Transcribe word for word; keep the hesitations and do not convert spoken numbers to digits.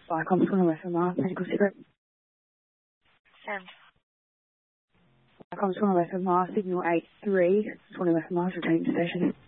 Viacom twenty F M R, Medical Secret. Sam. Viacom twenty F M R, signal eight three, twenty F M R, returning to station.